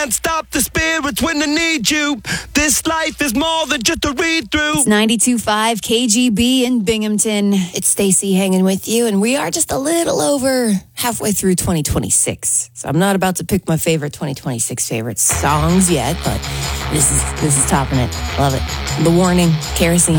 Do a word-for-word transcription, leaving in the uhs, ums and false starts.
can't stop the spirits when they need you. This life is more than just a read-through. It's ninety-two point five K G B in Binghamton. It's Stacy hanging with you, and we are just a little over halfway through twenty twenty-six. So I'm not about to pick my favorite twenty twenty-six favorite songs yet, but this is this is topping it. Love it. The Warning, Kerosene.